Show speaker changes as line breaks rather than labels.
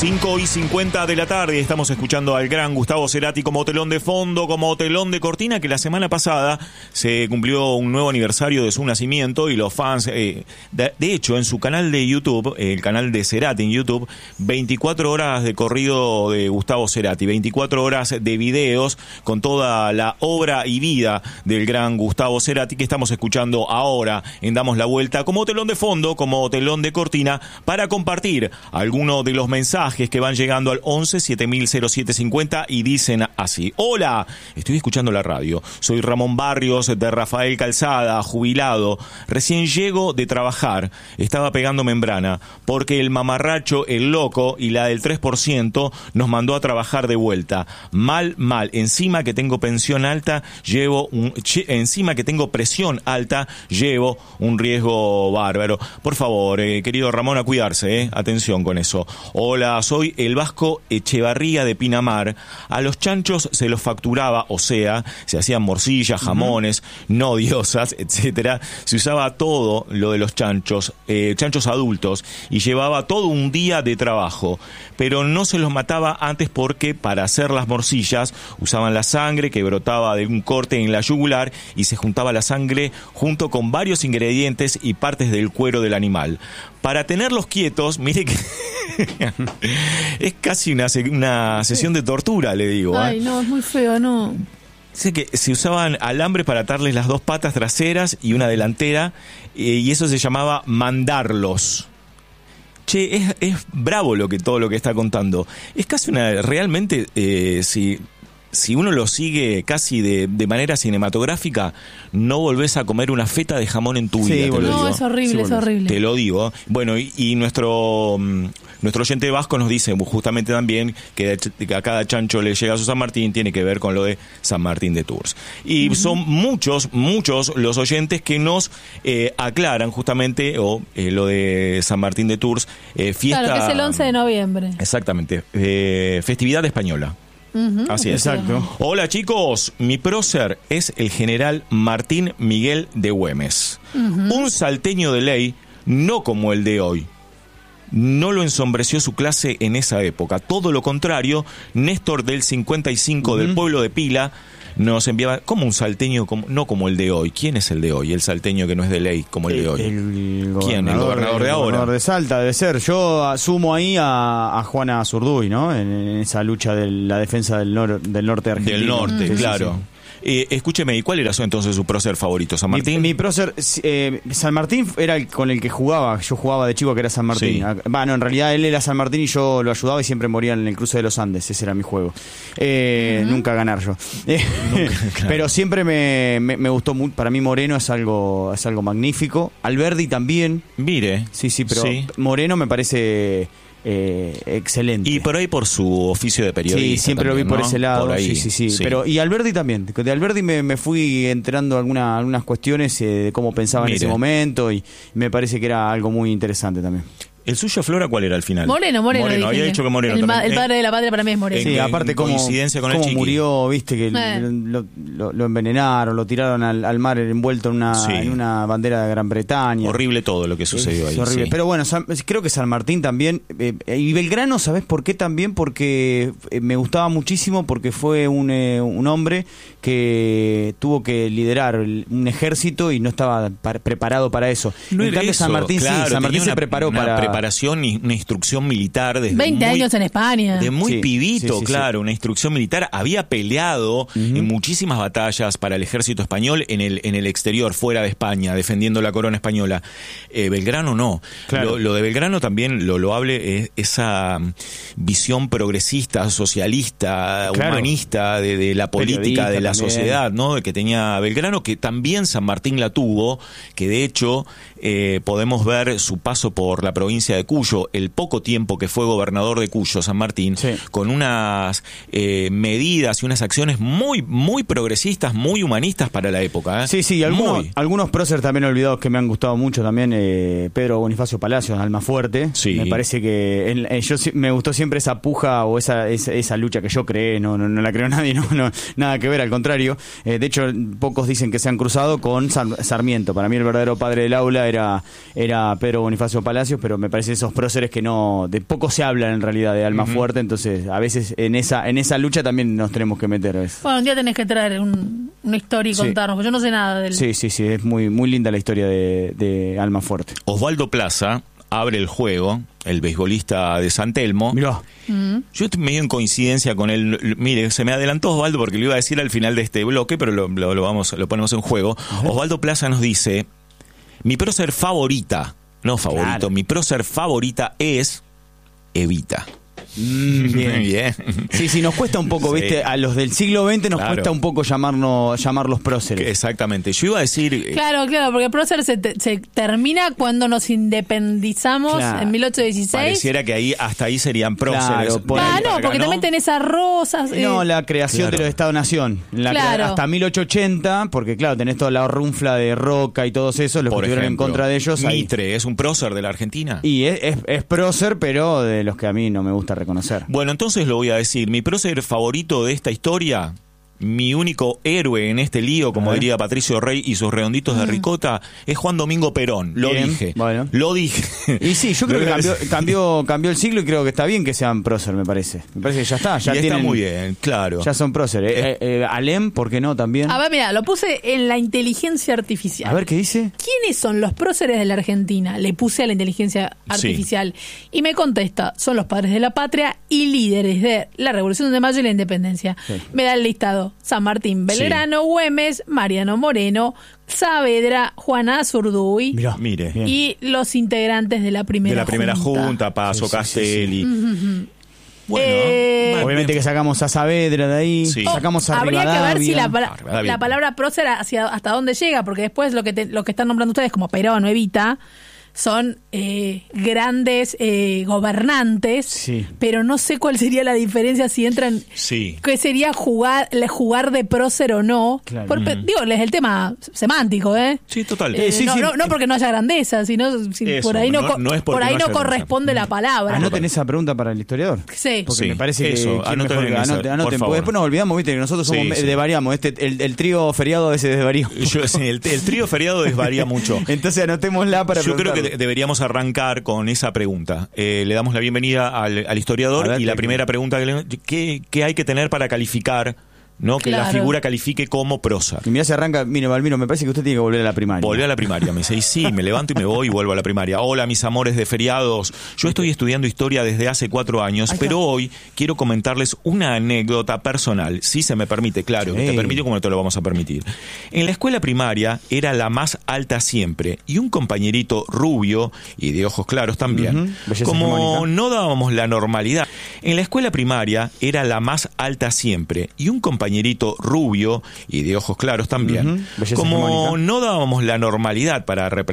5:50 de la tarde, estamos escuchando al gran Gustavo Cerati como telón de fondo, como telón de cortina, que la semana pasada se cumplió un nuevo aniversario de su nacimiento y los fans, de hecho en su canal de YouTube, el canal de Cerati en YouTube, 24 horas de corrido de Gustavo Cerati, 24 horas de videos con toda la obra y vida del gran Gustavo Cerati que estamos escuchando ahora en Damos la Vuelta como telón de fondo, como telón de cortina, para compartir algunos de los mensajes que van llegando al 11 7000 y dicen así: hola, estoy escuchando la radio, soy Ramón Barrios de Rafael Calzada, jubilado, recién llego de trabajar, estaba pegando membrana porque el mamarracho, el loco y la del 3% nos mandó a trabajar de vuelta, mal, encima que tengo pensión alta, encima que tengo presión alta, llevo un riesgo bárbaro. Por favor, querido Ramón, a cuidarse, atención con eso. Hola, soy el Vasco Echevarría de Pinamar. A los chanchos se los facturaba, o sea, se hacían morcillas, jamones, no diosas, etcétera. Se usaba todo lo de los chanchos adultos, y llevaba todo un día de trabajo. Pero no se los mataba antes porque para hacer las morcillas usaban la sangre que brotaba de un corte en la yugular y se juntaba la sangre junto con varios ingredientes y partes del cuero del animal. Para tenerlos quietos, mire que es casi una sesión de tortura, le digo.
Ay, no, es muy feo, no.
Sé que se usaban alambres para atarles las dos patas traseras y una delantera, y eso se llamaba mandarlos. Che, es bravo todo lo que está contando. Es casi realmente, si uno lo sigue casi de manera cinematográfica, no volvés a comer una feta de jamón en tu vida.
No, es horrible, es horrible.
Te lo digo. Bueno, y nuestro oyente vasco nos dice justamente también que a cada chancho le llega su San Martín, tiene que ver con lo de San Martín de Tours. Y son muchos los oyentes que nos aclaran justamente lo de San Martín de Tours. Fiesta,
claro, que es el 11 de noviembre.
Exactamente. Festividad española. Así es.
Exacto.
Hola chicos, mi prócer es el general Martín Miguel de Güemes. Un salteño de ley, no como el de hoy. No lo ensombreció su clase en esa época. Todo lo contrario, Néstor del 55 del pueblo de Pila nos enviaba como un salteño, no como el de hoy. ¿Quién es el de hoy? El salteño que no es de ley como el de hoy. ¿Quién? El gobernador de ahora.
El gobernador de Salta debe ser. Yo asumo ahí a Juana Zurduy, ¿no? En esa lucha de la defensa del norte argentino.
Del norte,
Sí,
claro.
sí.
Escúcheme, ¿y cuál era entonces su prócer favorito? ¿San Martín?
Mi prócer, San Martín era el con el que jugaba. Yo jugaba de chico, que era San Martín.
Sí.
Bueno, en realidad él era San Martín y yo lo ayudaba y siempre moría en el cruce de los Andes. Ese era mi juego. Nunca ganar yo.
Nunca, claro.
Pero siempre me gustó mucho. Para mí Moreno es algo magnífico. Alberdi también.
Mire.
Sí, pero
sí.
Moreno me parece excelente.
Y por ahí por su oficio de periodista.
Sí, siempre
también,
lo vi por
¿no?
ese lado.
Por ahí,
sí. Pero, y Alberdi también. De Alberdi me fui enterando algunas cuestiones de cómo pensaba en ese momento, y me parece que era algo muy interesante también.
¿El suyo, Flora, cuál era al final?
Moreno.
Había dicho que Moreno
el
también.
El padre de la patria para mí es Moreno.
Sí, aparte cómo murió, viste, que lo envenenaron, lo tiraron al mar envuelto en una bandera de Gran Bretaña.
Horrible todo lo que sucedió ahí.
Horrible.
Sí.
Pero bueno, creo que San Martín también, y Belgrano, ¿sabés por qué también? Porque me gustaba muchísimo, porque fue un hombre que tuvo que liderar un ejército y no estaba preparado para eso.
No
en cambio,
eso,
San Martín
claro,
San Martín se preparó para
preparación y una instrucción militar desde
20 años en España.
De muy pibito,
sí.
Una instrucción militar. Había peleado en muchísimas batallas para el ejército español en el exterior, fuera de España, defendiendo la corona española. Belgrano no.
Claro.
Lo de Belgrano también lo loable es esa visión progresista, socialista, humanista de la política, de la
también.
Sociedad, ¿no? Que tenía Belgrano, que también San Martín la tuvo, que de hecho podemos ver su paso por la provincia de Cuyo, el poco tiempo que fue gobernador de Cuyo, San Martín, con unas medidas y unas acciones muy progresistas, muy humanistas para la época.
Sí, algunos próceres también olvidados que me han gustado mucho también. Pedro Bonifacio Palacios, Almafuerte.
Sí.
Me parece que me gustó siempre esa puja o esa lucha que yo creé. No la creó nadie, no, nada que ver, al contrario. De hecho, pocos dicen que se han cruzado con Sarmiento. Para mí el verdadero padre del aula era Pedro Bonifacio Palacios, pero me parecen esos próceres que de poco se hablan en realidad de Almafuerte, entonces a veces en esa lucha también nos tenemos que meter a veces.
Bueno, un día tenés que traer una historia y contarnos, porque yo no sé nada del...
Sí, es muy, muy linda la historia de Almafuerte.
Osvaldo Plaza abre el juego, el beisbolista de San Telmo.
Mirá.
Yo estoy medio en coincidencia con él. Mire, se me adelantó Osvaldo porque lo iba a decir al final de este bloque, pero lo ponemos en juego. Osvaldo Plaza nos dice: mi prócer favorita, no favorito,
claro,
mi prócer favorita es Evita.
Bien. Sí, nos cuesta un poco,
Sí.
¿viste? A los del siglo XX nos
Claro.
cuesta un poco llamarlos próceres.
Exactamente. Yo iba a decir...
Claro, porque el prócer se termina cuando nos independizamos
Claro.
en 1816.
Pareciera que hasta ahí serían próceres.
Claro, por ahí.
No, porque también tenés a Rosas.
No, la creación
Claro.
de los Estado-Nación.
Claro.
Hasta 1880, porque claro, tenés toda la runfla de Roca y todos esos, los
Por
que estuvieron en
ejemplo,
contra de ellos. ahí.
Mitre, ¿es un prócer de la Argentina?
Y es prócer, pero de los que a mí no me gusta reconocer.
Bueno, entonces lo voy a decir. Mi prócer favorito de esta historia, mi único héroe en este lío, como
A ver.
diría Patricio Rey y sus redonditos de ricota, es Juan Domingo Perón. Lo
Bien,
dije.
bueno.
Lo dije.
Y sí, yo creo
Lo
que
iba a decir.
cambió el siglo y creo que está bien que sean prócer, me parece. Me parece que ya está. Ya
Y
tienen,
está muy bien, claro.
Ya son próceres. Alem, ¿por qué no también?
A ver, mira, lo puse en la inteligencia artificial.
A ver, ¿qué dice?
¿Quiénes son los próceres de la Argentina? Le puse a la inteligencia artificial. Y me contesta, son los padres de la patria y líderes de la Revolución de Mayo y la Independencia.
Sí.
Me da el listado: San Martín, Belgrano, Güemes, Mariano Moreno, Saavedra, Juana Azurduy
Mirá.
Mire.
Bien.
y los integrantes de la primera
De la primera junta, Paso,
Sí, sí,
Castelli. Bueno,
Obviamente que sacamos a Saavedra de ahí,
Sí.
sacamos a
Habría que ver si
Rivadavia.
la palabra prócer hasta dónde llega, porque después lo que están nombrando ustedes como Perón o Evita son grandes gobernantes,
Sí.
pero no sé cuál sería la diferencia si entran,
Sí.
qué sería jugar de prócer o no.
Claro.
Digo, es el tema semántico, ¿eh?
Sí, total.
Sí,
no,
sí.
no porque no haya grandeza, sino
Eso,
por ahí no,
no es porque
por ahí
no
no
haya
corresponde la palabra.
Anoten esa pregunta para el historiador.
Sí.
Porque
Sí,
me parece que
eso,
que
anoten
mejor que
esa,
anoten,
por
porque
favor.
después nos olvidamos, viste, que nosotros somos
Sí, sí.
desvariamos. El trío feriado a veces desvaría.
El trío feriado desvaría mucho.
Entonces anotémosla para
Yo creo que
preguntarlo.
deberíamos arrancar con esa pregunta. Le damos la bienvenida al historiador
A ver,
y la
¿qué-
primera pregunta ¿qué hay que tener para calificar, no, que la
Claro.
figura califique como prosa?
Y mirá, se arranca, mire, Valmiro, me parece que usted tiene que volver a la primaria.
Volví a la primaria, me dice, y sí, me levanto y me voy y vuelvo a la primaria. Hola, mis amores de feriados. Yo estoy estudiando historia desde hace 4 años,
Ahí está.
pero hoy quiero comentarles una anécdota personal, si se me permite, claro, que
Sí.
te permite como no te lo vamos a permitir. En la escuela primaria era la más alta siempre, y un compañerito rubio y de ojos claros también.
Ujú, belleza
Como
hegemónica.
no dábamos la normalidad. En la escuela primaria era la más alta siempre, y un compañerito rubio y de ojos claros también.
Ujú, belleza
Como
hegemónica.
no dábamos la normalidad para